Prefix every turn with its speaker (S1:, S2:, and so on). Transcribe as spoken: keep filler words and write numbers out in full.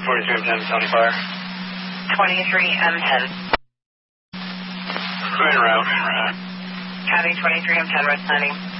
S1: twenty-three M ten, County Fire.
S2: twenty-three M ten.
S1: Going around.
S2: County twenty-three M ten, red landing.